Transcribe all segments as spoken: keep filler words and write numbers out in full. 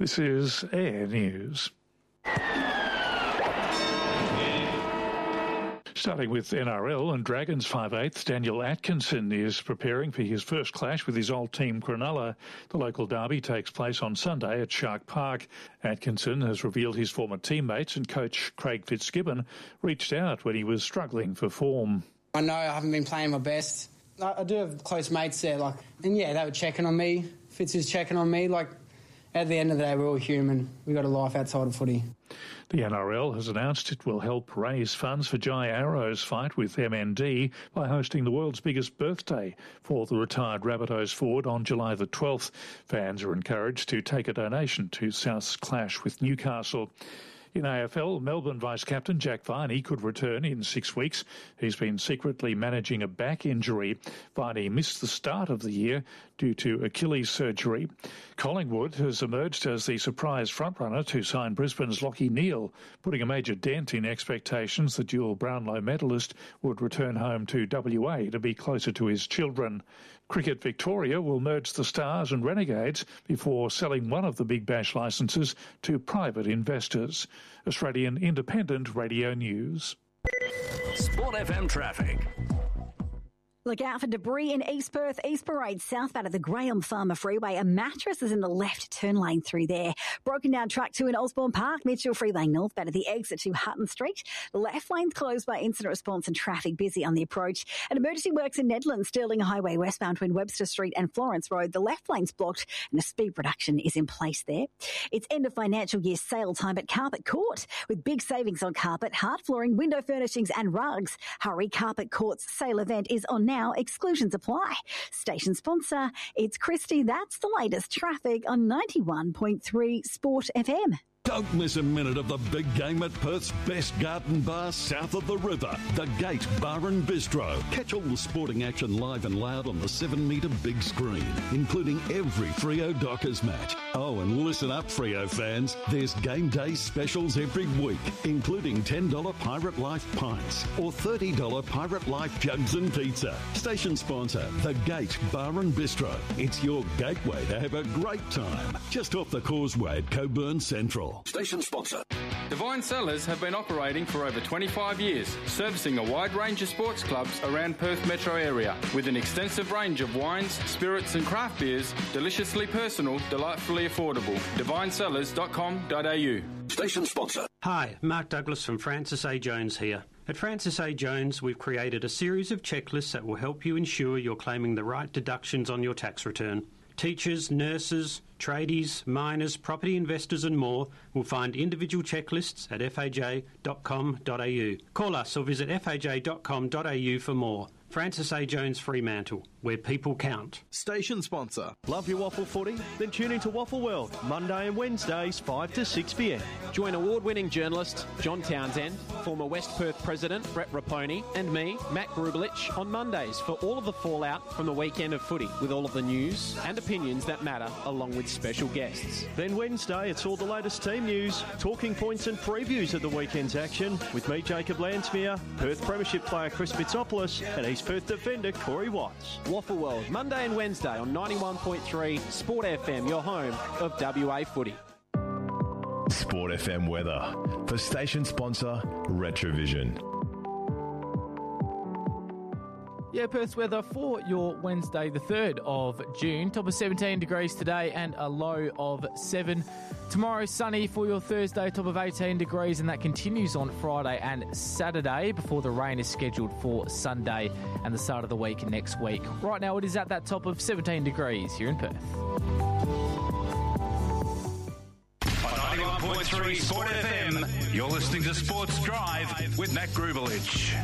This is Air News. Starting with N R L and Dragons five eighths, Daniel Atkinson is preparing for his first clash with his old team Cronulla. The local derby takes place on Sunday at Shark Park. Atkinson has revealed his former teammates and coach Craig Fitzgibbon reached out when he was struggling for form. I know I haven't been playing my best. I, I do have close mates there, like, and yeah, they were checking on me. Fitz was checking on me. Like, at the end of the day, we're all human. We've got a life outside of footy. The N R L has announced it will help raise funds for Jai Arrow's fight with M N D by hosting the world's biggest birthday for the retired Rabbitohs forward on July the twelfth. Fans are encouraged to take a donation to South's clash with Newcastle. In A F L, Melbourne Vice-Captain Jack Viney could return in six weeks. He's been secretly managing a back injury. Viney missed the start of the year due to Achilles surgery. Collingwood has emerged as the surprise frontrunner to sign Brisbane's Lachie Neale, putting a major dent in expectations the dual Brownlow medalist would return home to W A to be closer to his children. Cricket Victoria will merge the Stars and Renegades before selling one of the Big Bash licences to private investors. Australian Independent Radio News. Sport F M traffic. Look out for debris in East Perth, East Parade, southbound of the Graham Farmer Freeway. A mattress is in the left turn lane through there. Broken down track two in Osborne Park, Mitchell Freeway northbound at the exit to Hutton Street. The left lane's closed by incident response and traffic busy on the approach. And emergency works in Nedlands, Stirling Highway westbound between Webster Street and Florence Road. The left lane's blocked and a speed reduction is in place there. It's end of financial year sale time at Carpet Court with big savings on carpet, hard flooring, window furnishings and rugs. Hurry, Carpet Court's sale event is on now. Exclusions apply. Station sponsor, it's Christy. That's the latest traffic on ninety-one point three Sport F M. Don't miss a minute of the big game at Perth's best garden bar south of the river, the Gate Bar and Bistro. Catch all the sporting action live and loud on the seven metre big screen, including every Freo Dockers match. Oh, and listen up, Freo fans. There's game day specials every week, including ten dollars Pirate Life pints or thirty dollars Pirate Life jugs and pizza. Station sponsor, the Gate Bar and Bistro. It's your gateway to have a great time. Just off the causeway at Coburn Central. Station sponsor. Divine Cellars have been operating for over twenty-five years, servicing a wide range of sports clubs around Perth metro area with an extensive range of wines, spirits and craft beers, deliciously personal, delightfully affordable. divine cellars dot com dot a u. Station sponsor. Hi, Mark Douglas from Francis A. Jones here. At Francis A. Jones, we've created a series of checklists that will help you ensure you're claiming the right deductions on your tax return. Teachers, nurses, tradies, miners, property investors and more will find individual checklists at f a j dot com dot a u. Call us or visit f a j dot com dot a u for more. Francis A. Jones Fremantle, where people count. Station sponsor. Love your waffle footy? Then tune into Waffle World, Monday and Wednesdays, five to six p m. Join award-winning journalist John Townsend, former West Perth President Brett Raponi, and me, Matt Grubelich, on Mondays for all of the fallout from the weekend of footy, with all of the news and opinions that matter, along with special guests. Then Wednesday, it's all the latest team news, talking points and previews of the weekend's action, with me, Jacob Lansmere, Perth Premiership player Chris Fitzopolis, and East Perth defender Corey Watts. Waffle World, Monday and Wednesday on ninety-one point three Sport F M, your home of W A footy. Sport F M weather for station sponsor Retrovision. Yeah, Perth's weather for your Wednesday, the third of June. Top of seventeen degrees today and a low of seven. Tomorrow, sunny for your Thursday, top of eighteen degrees, and that continues on Friday and Saturday before the rain is scheduled for Sunday and the start of the week next week. Right now, it is at that top of seventeen degrees here in Perth. ninety-one point three Sport F M, you're listening to Sports Drive with Matt Grubelich.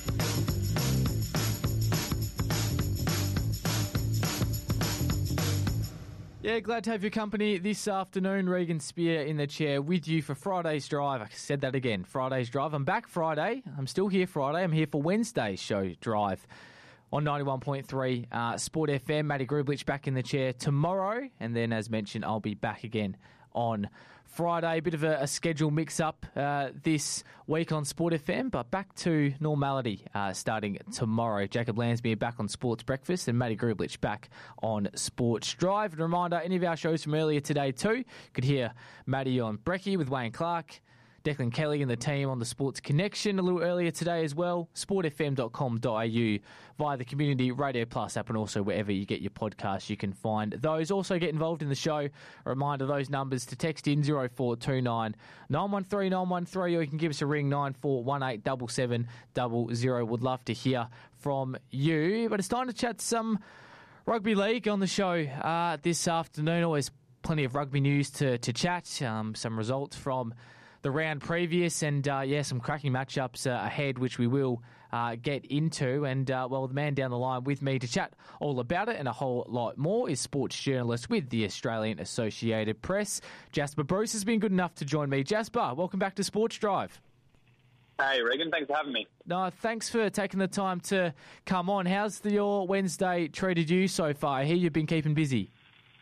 Yeah, glad to have your company this afternoon. Regan Spear in the chair with you for Friday's Drive. I said that again, Friday's Drive. I'm back Friday. I'm still here Friday. I'm here for Wednesday's show, Drive, on ninety-one point three uh, Sport F M. Matty Grubelich back in the chair tomorrow. And then, as mentioned, I'll be back again on Friday. Bit of a, a schedule mix-up uh, this week on Sport F M, but back to normality uh, starting tomorrow. Jacob Lansby back on Sports Breakfast and Matty Grublich back on Sports Drive. And a reminder, any of our shows from earlier today too, you could hear Matty on Brekkie with Wayne Clark, Declan Kelly and the team on the Sports Connection a little earlier today as well. sport f m dot com dot a u via the Community Radio Plus app, and also wherever you get your podcasts, you can find those. Also get involved in the show. A reminder, those numbers to text in zero four two nine, nine one three, nine one three, or you can give us a ring nine four one eight, seven seven zero zero. Would love to hear from you. But it's time to chat some rugby league on the show uh, this afternoon. Always plenty of rugby news to, to chat. Um, some results from the round previous, and uh, yeah, some cracking matchups uh, ahead, which we will uh, get into. And uh, well, the man down the line with me to chat all about it and a whole lot more is sports journalist with the Australian Associated Press, Jasper Bruce has been good enough to join me. Jasper, welcome back to Sports Drive. Hey, Regan, thanks for having me. No, thanks for taking the time to come on. How's the, your Wednesday treated you so far? I hear you've been keeping busy.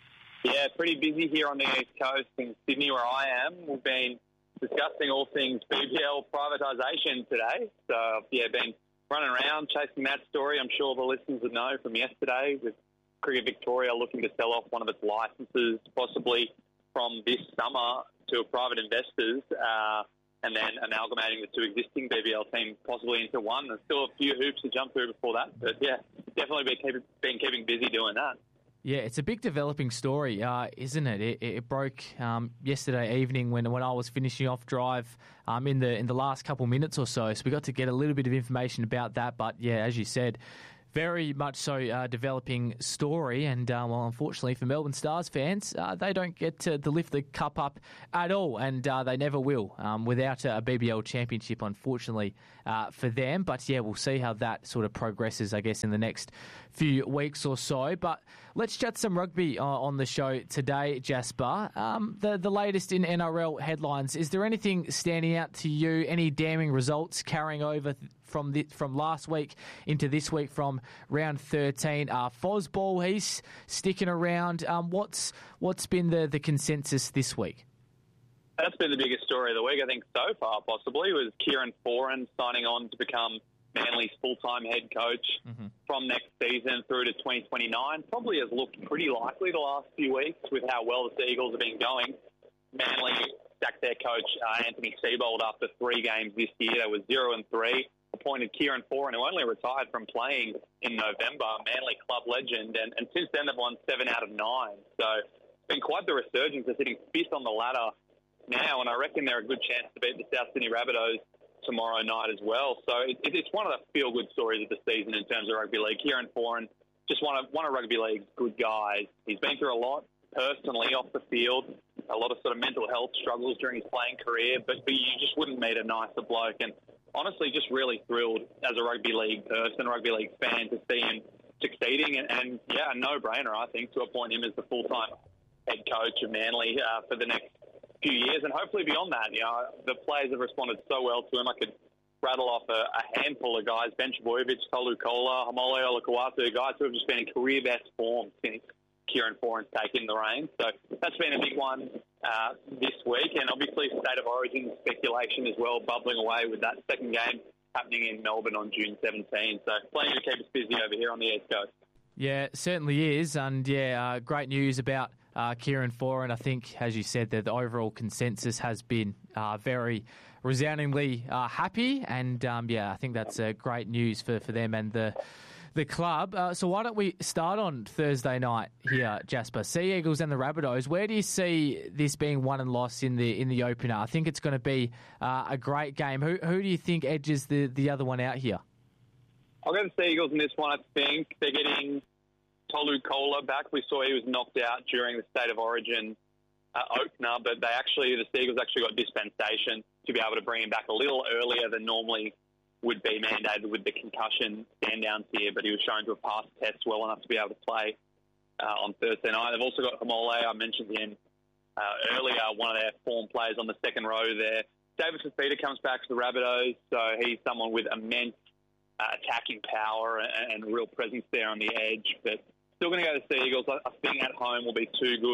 Yeah, pretty busy here on the East Coast in Sydney, where I am. We've been discussing all things B B L privatisation today. So, yeah, been running around chasing that story. I'm sure the listeners would know from yesterday, with Cricket Victoria looking to sell off one of its licences, possibly from this summer to private investors, uh, and then amalgamating the two existing B B L teams possibly into one. There's still a few hoops to jump through before that. But, yeah, definitely been keeping, been keeping busy doing that. Yeah, it's a big developing story, uh, isn't it? It, it broke um, yesterday evening when when I was finishing off drive um, in the in the last couple minutes or so. So we got to get a little bit of information about that. But yeah, as you said, very much so uh, developing story. And uh, well, unfortunately for Melbourne Stars fans, uh, they don't get to, to lift the cup up at all, and uh, they never will um, without a B B L championship, unfortunately uh, for them. But yeah, we'll see how that sort of progresses, I guess, in the next few weeks or so. But let's chat some rugby uh, on the show today, Jasper. Um, the, the latest in N R L headlines, is there anything standing out to you, any damning results carrying over from the, from last week into this week from round thirteen? Uh, Fosball, he's sticking around. Um, what's what's been the, the consensus this week? That's been the biggest story of the week, I think, so far, possibly, was Kieran Foran signing on to become Manly's full-time head coach mm-hmm. from next season through to twenty twenty-nine. Probably has looked pretty likely the last few weeks with how well the Seagulls have been going. Manly sacked their coach, uh, Anthony Seibold, after three games this year. They were zero and three. Appointed Kieran Foran, who only retired from playing in November, Manly club legend, and, and since then they've won seven out of nine. So it's been quite the resurgence. They're sitting fifth on the ladder now, and I reckon they're a good chance to beat the South Sydney Rabbitohs tomorrow night as well. So it, it's one of the feel-good stories of the season in terms of rugby league. Kieran Foran, just one of, one of rugby league's good guys. He's been through a lot personally off the field, a lot of sort of mental health struggles during his playing career, but, but you just wouldn't meet a nicer bloke. And honestly, just really thrilled as a rugby league person, rugby league fan, to see him succeeding. And, and yeah, a no-brainer, I think, to appoint him as the full-time head coach of Manly uh, for the next few years, and hopefully beyond that. You know, the players have responded so well to him. I could rattle off a, a handful of guys: Ben Trbojevic, Tolu Kola, Hamole Olakawatu, guys who have just been in career best form since Kieran Foran's taken the reins. So that's been a big one uh, this week, and obviously State of Origin speculation as well, bubbling away with that second game happening in Melbourne on June seventeenth. So plenty to keep us busy over here on the East Coast. Yeah, it certainly is, and yeah, uh, great news about Uh, Kieran Foran. I think, as you said, that the overall consensus has been uh, very resoundingly uh, happy, and um, yeah, I think that's uh, great news for, for them and the the club. Uh, so why don't we start on Thursday night here, Jasper? Sea Eagles and the Rabbitohs. Where do you see this being won and lost in the in the opener? I think it's going to be uh, a great game. Who who do you think edges the, the other one out here? I'll go to the Sea Eagles in this one. I think they're getting Tolu Kola back. We saw he was knocked out during the State of Origin uh, opener, but they actually, the Seagulls actually got dispensation to be able to bring him back a little earlier than normally would be mandated with the concussion stand-downs here, but he was shown to have passed tests well enough to be able to play uh, on Thursday night. They've also got Hamole. I mentioned him uh, earlier, one of their form players on the second row there. David Fifita comes back to the Rabbitohs, so he's someone with immense uh, attacking power and, and real presence there on the edge, but still going to go to the Sea Eagles. I think at home will be too good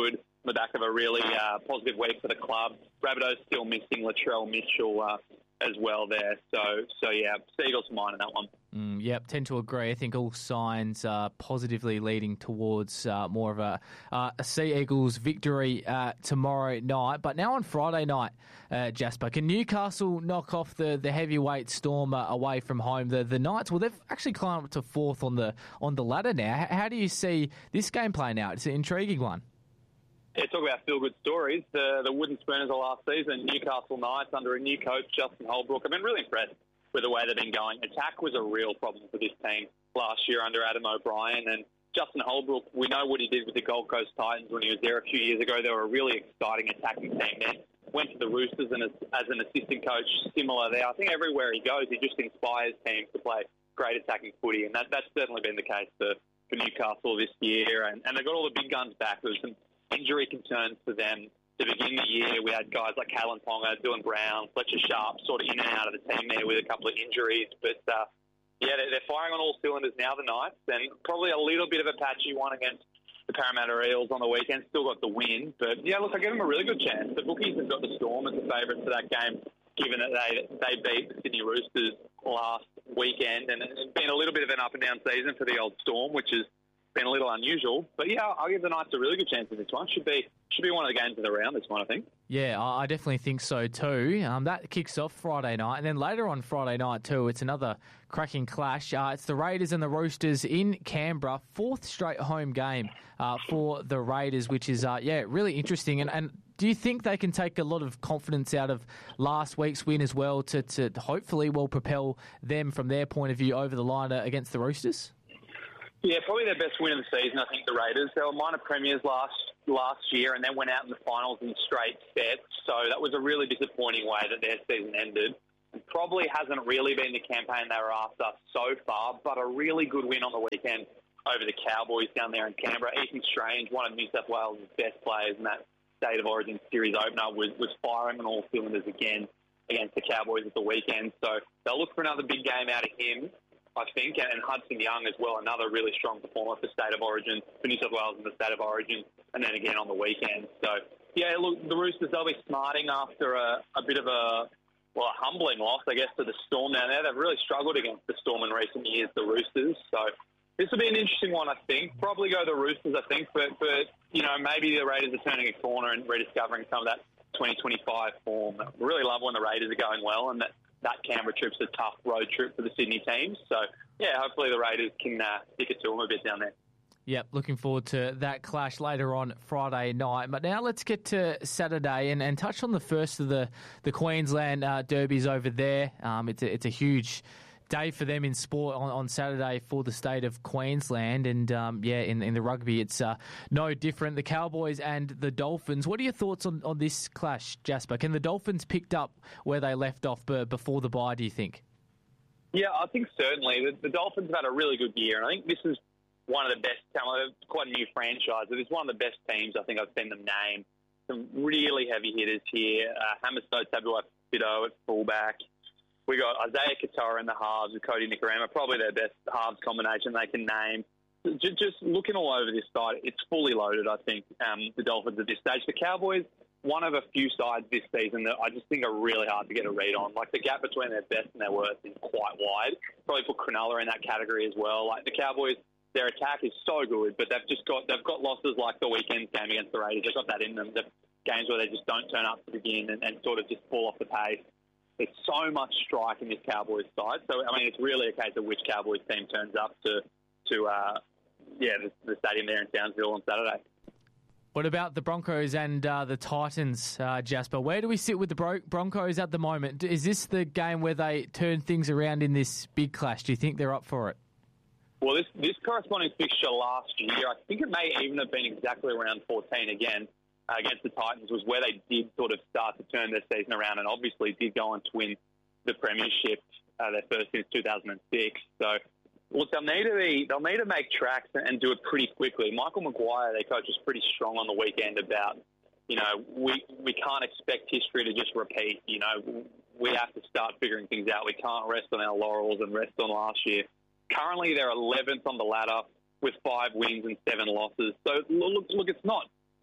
the back of a really uh, positive week for the club. Rabbitohs still missing Latrell Mitchell uh, as well there. So, so yeah, Seagulls for mine in that one. Mm, yep, tend to agree. I think all signs are positively leading towards uh, more of a, uh, a Sea Eagles victory uh, tomorrow night. But now on Friday night, uh, Jasper, can Newcastle knock off the, the heavyweight Storm uh, away from home? The the Knights, well, they've actually climbed up to fourth on the on the ladder now. H- how do you see this game playing out? It's an intriguing one. Yeah, talk about feel-good stories. The the Wooden Spooners of last season, Newcastle Knights under a new coach, Justin Holbrook. I've been really impressed with the way they've been going. Attack was a real problem for this team last year under Adam O'Brien. And Justin Holbrook, we know what he did with the Gold Coast Titans when he was there a few years ago. They were a really exciting attacking team then. Went to the Roosters and as, as an assistant coach, similar there. I think everywhere he goes, he just inspires teams to play great attacking footy. And that, that's certainly been the case for, for Newcastle this year. And, and they've got all the big guns back. There was some injury concerns for them to begin the year. We had guys like Callan Ponga, Dylan Brown, Fletcher Sharp sort of in and out of the team there with a couple of injuries. But, uh, yeah, they're, they're firing on all cylinders now, the Knights, and probably a little bit of a patchy one against the Parramatta Eels on the weekend. Still got the win. But, yeah, look, I give them a really good chance. The bookies have got the Storm as the favourites for that game, given that they they beat the Sydney Roosters last weekend. And it's been a little bit of an up-and-down season for the old Storm, which is been a little unusual, but yeah, I'll give the Knights a really good chance in this one. Should be should be one of the games of the round, this one, I think. Yeah, I definitely think so too. Um, that kicks off Friday night, and then later on Friday night too, it's another cracking clash. Uh, it's the Raiders and the Roosters in Canberra, fourth straight home game uh, for the Raiders, which is uh, yeah really interesting. And, and do you think they can take a lot of confidence out of last week's win as well to to hopefully will propel them from their point of view over the line against the Roosters? Yeah, probably their best win of the season, I think, the Raiders. They were minor premiers last last year and then went out in the finals in straight sets. So that was a really disappointing way that their season ended. It probably hasn't really been the campaign they were after so far, but a really good win on the weekend over the Cowboys down there in Canberra. Ethan Strange, one of New South Wales' best players in that State of Origin series opener, was, was firing on all cylinders again against the Cowboys at the weekend. So they'll look for another big game out of him, I think, and Hudson Young as well, another really strong performer for State of Origin, for New South Wales in the State of Origin, and then again on the weekend. So, yeah, look, the Roosters, they'll be smarting after a, a bit of a, well, a humbling loss, I guess, to the Storm down there. They've really struggled against the Storm in recent years, the Roosters. So this will be an interesting one, I think. Probably go the Roosters, I think, but, but you know, maybe the Raiders are turning a corner and rediscovering some of that twenty twenty-five form. I really love when the Raiders are going well, and that that Canberra trip's a tough road trip for the Sydney teams. So, yeah, hopefully the Raiders can uh, stick it to them a bit down there. Yep, looking forward to that clash later on Friday night. But now let's get to Saturday and, and touch on the first of the, the Queensland uh, derbies over there. Um, it's, a, it's a huge day for them in sport on, on Saturday for the state of Queensland. And, um, yeah, in, in the rugby, it's uh, no different. The Cowboys and the Dolphins. What are your thoughts on, on this clash, Jasper? Can the Dolphins pick up where they left off before the bye, do you think? Yeah, I think certainly. The, the Dolphins have had a really good year, and I think this is one of the best, quite a new franchise, but it's one of the best teams I think I've seen them name. Some really heavy hitters here. Uh, Hamiso Tabuai-Fidow at fullback. We got Isaiah Katoa in the halves with Cody Nicarima, probably their best halves combination they can name. Just, just looking all over this side, it's fully loaded, I think, um, the Dolphins at this stage. The Cowboys, one of a few sides this season that I just think are really hard to get a read on. Like, the gap between their best and their worst is quite wide. Probably put Cronulla in that category as well. Like, the Cowboys, their attack is so good, but they've just got they've got losses like the weekend game against the Raiders. They've got that in them. The games where they just don't turn up to begin and, and sort of just fall off the pace. There's so much strike in this Cowboys side. So, I mean, it's really a case of which Cowboys team turns up to, to uh, yeah, the, the stadium there in Townsville on Saturday. What about the Broncos and uh, the Titans, uh, Jasper? Where do we sit with the Bro- Broncos at the moment? Is this the game where they turn things around in this big clash? Do you think they're up for it? Well, this, this corresponding fixture last year, I think it may even have been exactly around fourteen again, uh, against the Titans, was where they did sort of start to turn their season around and obviously did go on to win the premiership, uh, their first since two thousand six. So, look, they'll need to be, they'll need to make tracks and do it pretty quickly. Michael Maguire, their coach, was pretty strong on the weekend about, you know, we we can't expect history to just repeat. You know, we have to start figuring things out. We can't rest on our laurels and rest on last year. Currently, they're eleventh on the ladder with five wins and seven losses. So, look, look, it's not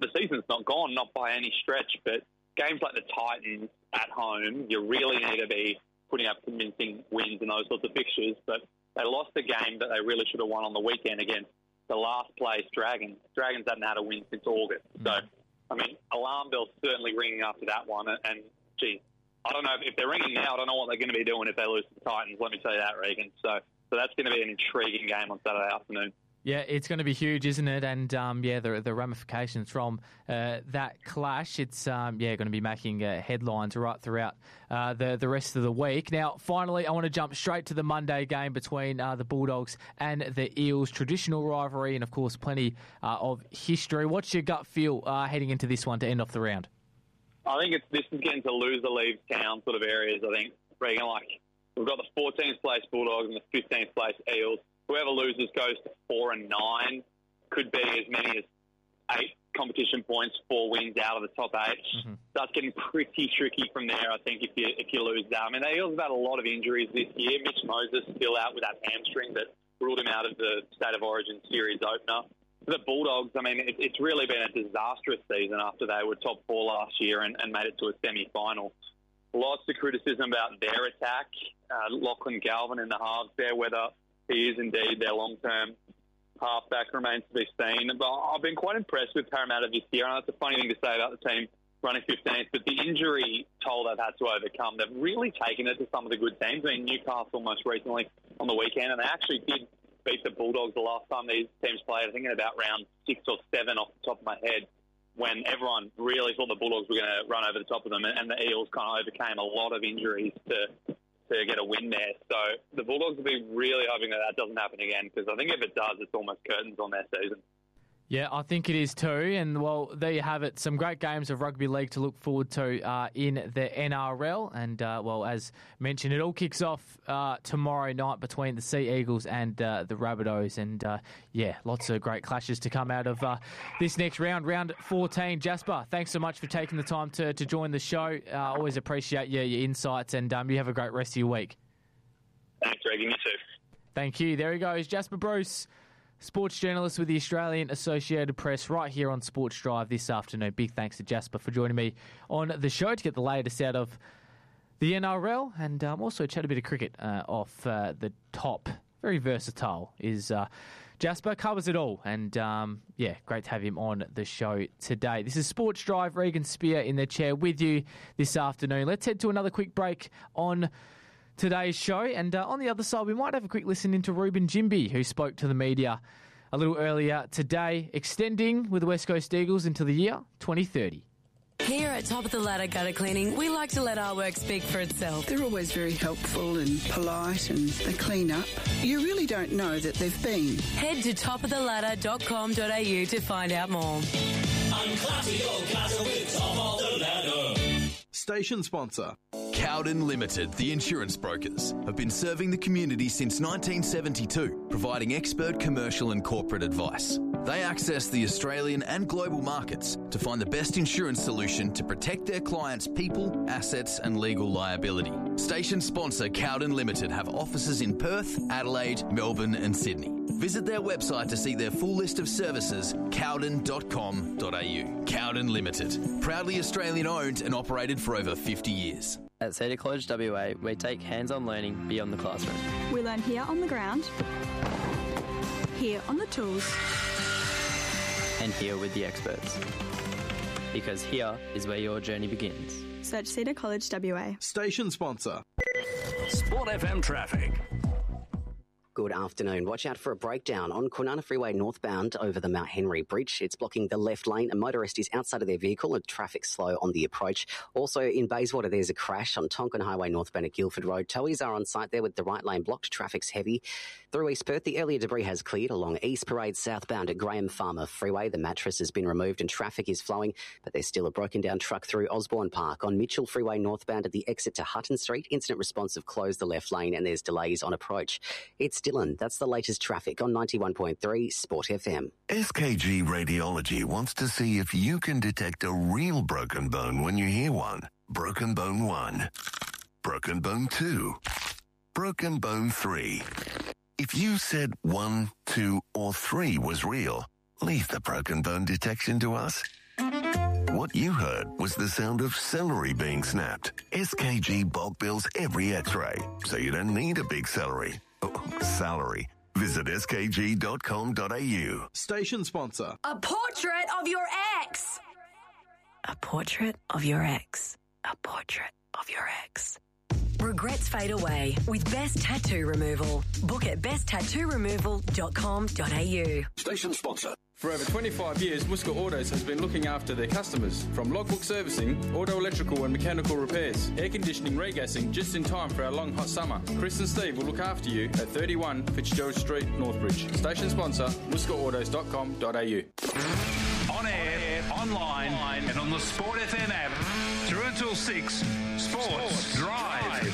the season's not gone, not by any stretch, but games like the Titans at home, you really need to be putting up convincing wins and those sorts of fixtures. But they lost the game that they really should have won on the weekend against the last place Dragons. Dragons hadn't had a win since August. So, I mean, alarm bells certainly ringing after that one. And, and gee, I don't know if they're ringing now. I don't know what they're going to be doing if they lose to the Titans. Let me tell you that, Regan. So, so that's going to be an intriguing game on Saturday afternoon. Yeah, it's going to be huge, isn't it? And um, yeah, the the ramifications from uh, that clash, it's um, yeah going to be making uh, headlines right throughout uh, the the rest of the week. Now, finally, I want to jump straight to the Monday game between uh, the Bulldogs and the Eels. Traditional rivalry, and of course, plenty uh, of history. What's your gut feel uh, heading into this one to end off the round? I think it's this is getting to loser leaves town sort of areas. I think Regan, like we've got the fourteenth place Bulldogs and the fifteenth place Eels. Whoever loses goes to four and nine. Could be as many as eight competition points, four wins out of the top eight. Mm-hmm. That's getting pretty tricky from there, I think, if you if you lose that. I mean, the Eels have had a lot of injuries this year. Mitch Moses still out with that hamstring that ruled him out of the State of Origin series opener. For the Bulldogs, I mean, it, it's really been a disastrous season after they were top four last year and, and made it to a semi-final. Lots of criticism about their attack. Uh, Lachlan Galvin in the halves there, whether he is indeed their long-term halfback remains to be seen. But I've been quite impressed with Parramatta this year. I know it's a funny thing to say about the team running fifteenth, but the injury toll they've had to overcome, they've really taken it to some of the good teams. I mean, Newcastle most recently on the weekend, and they actually did beat the Bulldogs the last time these teams played, I think in about round six or seven off the top of my head, when everyone really thought the Bulldogs were going to run over the top of them, and the Eels kind of overcame a lot of injuries to to get a win there. So the Bulldogs will be really hoping that that doesn't happen again, because I think if it does, it's almost curtains on their season. Yeah, I think it is too. And, well, there you have it. Some great games of rugby league to look forward to uh, in the N R L. And, uh, well, as mentioned, it all kicks off uh, tomorrow night between the Sea Eagles and uh, the Rabbitohs. And, uh, yeah, lots of great clashes to come out of uh, this next round, round fourteen. Jasper, thanks so much for taking the time to, to join the show. Uh, always appreciate your, your insights, and um, you have a great rest of your week. Thanks, Regan. You too. Thank you. There he goes, Jasper Bruce, sports journalist with the Australian Associated Press, right here on Sports Drive this afternoon. Big thanks to Jasper for joining me on the show to get the latest out of the N R L, and um, also chat a bit of cricket uh, off uh, the top. Very versatile is uh, Jasper, covers it all, and um, yeah, great to have him on the show today. This is Sports Drive. Regan Spear in the chair with you this afternoon. Let's head to another quick break on today's show, and uh, on the other side we might have a quick listen into Ruben Jimby, who spoke to the media a little earlier today, extending with the West Coast Eagles until the year twenty thirty. Here at Top of the Ladder Gutter Cleaning, we like to let our work speak for itself. They're always very helpful and polite, and they clean up. You really don't know that they've been. Head to top of the ladder dot com dot a u to find out more. Unclassy or classy with Top of the Ladder. Station sponsor. Cowden Limited, the insurance brokers, have been serving the community since nineteen seventy-two, providing expert commercial and corporate advice. They access the Australian and global markets to find the best insurance solution to protect their clients' people, assets and legal liability. Station sponsor Cowden Limited have offices in Perth, Adelaide, Melbourne and Sydney. Visit their website to see their full list of services, cowden dot com dot a u. Cowden Limited, proudly Australian owned and operated for over fifty years. At Cedar College W A, we take hands-on learning beyond the classroom. We learn here on the ground, here on the tools, and here with the experts. Because here is where your journey begins. Search Cedar College W A. Station sponsor. Sport F M traffic. Good afternoon. Watch out for a breakdown on Kwinana Freeway northbound over the Mount Henry Bridge. It's blocking the left lane. A motorist is outside of their vehicle and traffic slow on the approach. Also in Bayswater, there's a crash on Tonkin Highway northbound at Guildford Road. Towies are on site there with the right lane blocked. Traffic's heavy. Through East Perth, the earlier debris has cleared along East Parade southbound at Graham Farmer Freeway. The mattress has been removed and traffic is flowing, but there's still a broken down truck through Osborne Park. On Mitchell Freeway northbound at the exit to Hutton Street, incident response have closed the left lane and there's delays on approach. It's Dylan. That's the latest traffic on ninety-one point three Sport F M. S K G Radiology wants to see if you can detect a real broken bone when you hear one. Broken bone one. Broken bone two. Broken bone three. If you said one, two, or three was real, leave the broken bone detection to us. What you heard was the sound of celery being snapped. S K G bulk bills every x-ray, so you don't need a big celery. Oh, salary. Visit s k g dot com dot a u. Station sponsor. A portrait of your ex. A portrait of your ex. A portrait of your ex. Regrets fade away with Best Tattoo Removal. Book at best tattoo removal dot com dot a u. Station sponsor. For over twenty-five years, Worcester Autos has been looking after their customers. From logbook servicing, auto electrical and mechanical repairs, air conditioning, regassing, just in time for our long hot summer. Chris and Steve will look after you at thirty-one Fitzgerald Street, Northbridge. Station sponsor, worcester autos dot com dot a u. On air, online, and on the Sport F M app. Through until six, Sports, Sports Drive.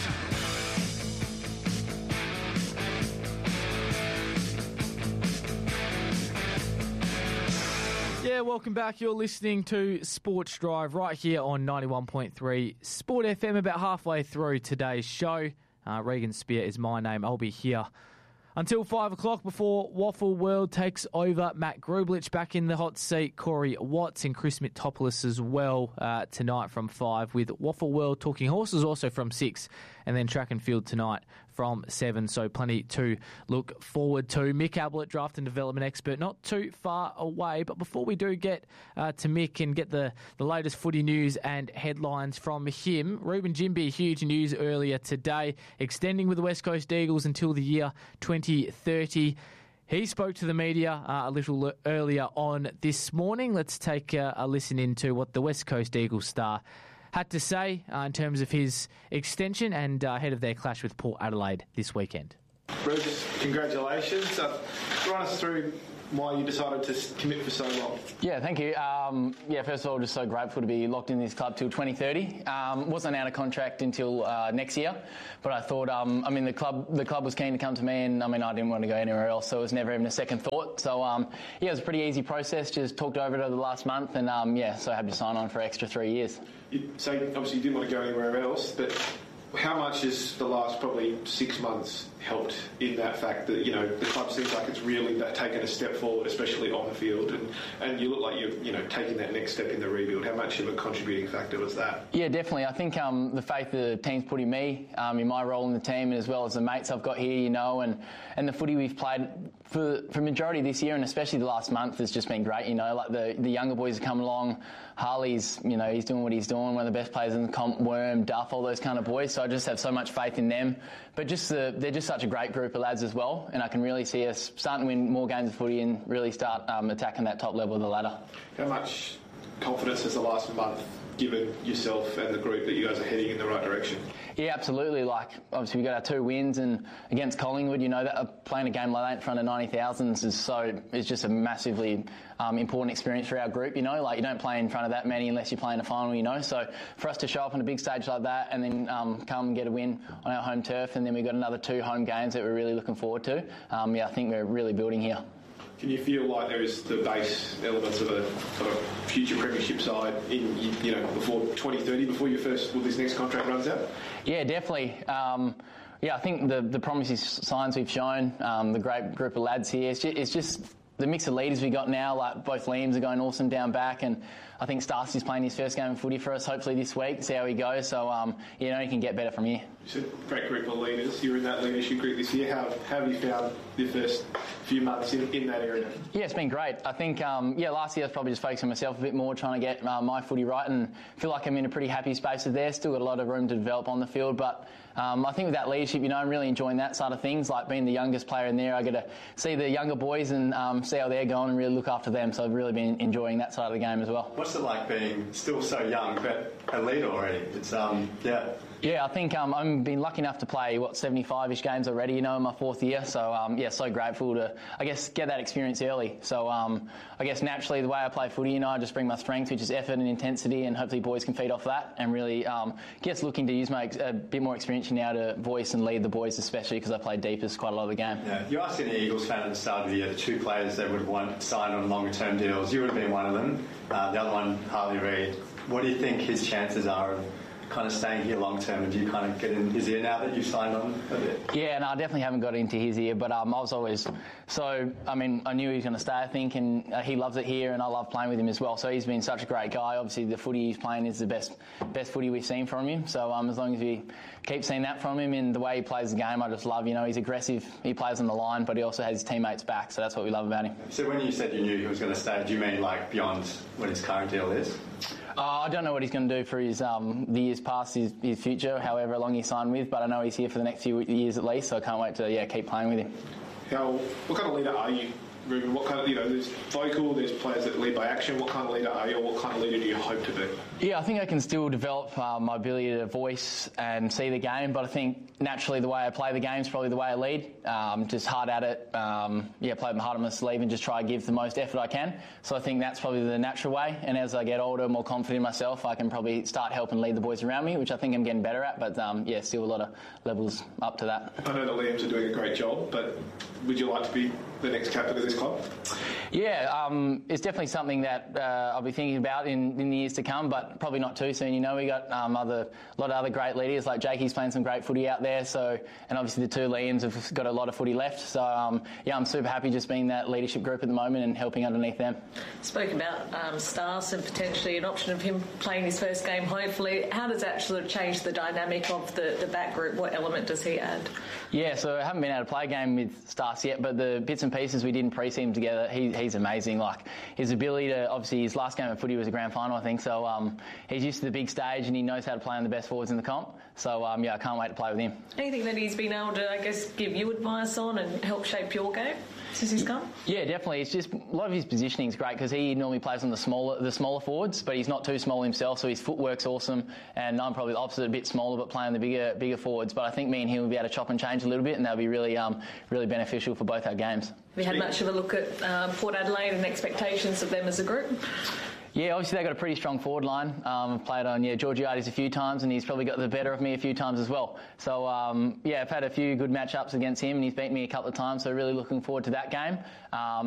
Yeah, welcome back. You're listening to Sports Drive right here on ninety-one point three Sport F M. About halfway through today's show. Uh, Regan Spear is my name. I'll be here until five o'clock before Waffle World takes over. Matt Grublich back in the hot seat. Corey Watts and Chris Mitopoulos as well uh, tonight from five, with Waffle World Talking Horses also from six, and then track and field tonight from seven. So plenty to look forward to. Mick Ablett, draft and development expert, not too far away. But before we do get uh, to Mick and get the, the latest footy news and headlines from him, Ruben Jimby, huge news earlier today, extending with the West Coast Eagles until the year twenty thirty. He spoke to the media uh, a little earlier on this morning. Let's take uh, a listen into what the West Coast Eagles star had to say uh, in terms of his extension and uh, ahead of their clash with Port Adelaide this weekend. Bruce, congratulations. Uh, run us through why you decided to commit for so long. Yeah, thank you. Um, yeah, first of all, just so grateful to be locked in this club till twenty thirty. Um, wasn't out of contract until uh, next year, but I thought, um, I mean, the club the club was keen to come to me, and I mean, I didn't want to go anywhere else, so it was never even a second thought. So, um, yeah, it was a pretty easy process. Just talked over it over the last month, and um, yeah, so happy to sign on for extra three years. You say obviously you didn't want to go anywhere else, but how much has the last probably six months helped in that fact that, you know, the club seems like it's really taken a step forward, especially on the field, and, and you look like you're, you know, taking that next step in the rebuild. How much of a contributing factor was that? Yeah, definitely. I think um, the faith the team's put in me, um, in my role in the team, and as well as the mates I've got here, you know, and, and the footy we've played for for majority of this year, and especially the last month, has just been great. You know, like the, the younger boys are coming along. Harley's, you know, he's doing what he's doing, one of the best players in the comp, Worm, Duff, all those kind of boys. So I just have so much faith in them. But just the, they're just such a great group of lads as well, and I can really see us starting to win more games of footy and really start um, attacking that top level of the ladder. How much confidence has the last month given yourself and the group that you guys are heading in the right direction? Yeah, absolutely. Like, obviously we got our two wins, and against Collingwood, you know, that uh, playing a game like that in front of ninety thousand is so, it's just a massively um, important experience for our group, you know, like you don't play in front of that many unless you play in a final, you know, so for us to show up on a big stage like that and then um, come and get a win on our home turf, and then we've got another two home games that we're really looking forward to. Um, yeah, I think we're really building here. Can you feel like there is the base elements of a, of a future premiership side in, you know, before twenty thirty, before your first, well, this next contract runs out? Yeah, definitely. Um, yeah, I think the the promising signs we've shown, um, the great group of lads here, it's just, it's just the mix of leaders we got now. Like both Liams are going awesome down back, and I think Starcy's playing his first game of footy for us hopefully this week, see how he goes. So, um, you know, he can get better from here. You said great group of leaders. You're in that leadership group this year. How, how have you found the first few months in, in that area? Yeah, it's been great. I think, um, yeah, last year I was probably just focusing on myself a bit more, trying to get uh, my footy right, and feel like I'm in a pretty happy space there. Still got a lot of room to develop on the field, but um, I think with that leadership, you know, I'm really enjoying that side of things. Like being the youngest player in there, I get to see the younger boys and um, see how they're going and really look after them. So I've really been enjoying that side of the game as well. What's it like being still so young, but a leader already? It's um, yeah. Yeah, I think um, I've been lucky enough to play, what, seventy-five-ish games already, you know, in my fourth year. So, um, yeah, so grateful to, I guess, get that experience early. So, um, I guess, naturally, the way I play footy, you know, I just bring my strength, which is effort and intensity, and hopefully boys can feed off that, and really, um, guess, looking to use my a bit more experience now to voice and lead the boys, especially because I play deepest quite a lot of the game. Yeah, you asked any Eagles fan at the start of the year, the two players they would have wanted signed on longer-term deals. You would have been one of them. Uh, the other one, Harley Reid. What do you think his chances are of kind of staying here long term, and do you kind of get in his ear now that you've signed on a bit? Yeah, no, I definitely haven't got into his ear, but um, I was always so. I mean, I knew he was going to stay, I think, and uh, he loves it here, and I love playing with him as well. So he's been such a great guy. Obviously, the footy he's playing is the best best footy we've seen from him. So um, as long as we keep seeing that from him in the way he plays the game, I just love. You know, he's aggressive. He plays on the line, but he also has his teammates back. So that's what we love about him. So when you said you knew he was going to stay, do you mean like beyond what his current deal is? Uh, I don't know what he's going to do for his um, the years past, his, his future, however long he signed with, but I know he's here for the next few years at least, so I can't wait to yeah keep playing with him. How, what kind of leader are you, Ruben? What kind of, you know, there's vocal, there's players that lead by action. What kind of leader are you, or what kind of leader do you hope to be? Yeah, I think I can still develop uh, my ability to voice and see the game, but I think naturally the way I play the game is probably the way I lead. Um, just hard at it, um, yeah, play my heart on my sleeve and just try to give the most effort I can. So I think that's probably the natural way, and as I get older, more confident in myself, I can probably start helping lead the boys around me, which I think I'm getting better at, but um, yeah, still a lot of levels up to that. I know the Liams are doing a great job, but would you like to be the next captain of this club? Yeah, um, it's definitely something that uh, I'll be thinking about in, in the years to come, but probably not too soon. You know, we got um, other a lot of other great leaders, like Jakey's playing some great footy out there. So, and obviously the two Liams have got a lot of footy left. So, um, yeah, I'm super happy just being that leadership group at the moment and helping underneath them. Spoke about um, Stas and potentially an option of him playing his first game. Hopefully, how does that sort of change the dynamic of the, the back group? What element does he add? Yeah, so I haven't been able to play a game with Stas yet, but the bits and pieces we did in pre-season together, he, he's amazing. Like his ability to, obviously his last game of footy was a grand final, I think, so um, he's used to the big stage and he knows how to play on the best forwards in the comp. So um, yeah, I can't wait to play with him. Anything that he's been able to, I guess, give you advice on and help shape your game since he's come? Yeah, definitely. It's just a lot of his positioning is great because he normally plays on the smaller the smaller forwards, but he's not too small himself, so his footwork's awesome. And I'm probably the opposite, a bit smaller, but playing the bigger bigger forwards. But I think me and him will be able to chop and change a little bit, and that'll be really um, really beneficial for both our games. Have you had much of a look at um, Port Adelaide and expectations of them as a group? Yeah, obviously they've got a pretty strong forward line. Um, I've played on yeah Georgiades a few times, and he's probably got the better of me a few times as well. So um, yeah, I've had a few good matchups against him, and he's beaten me a couple of times. So really looking forward to that game. Um,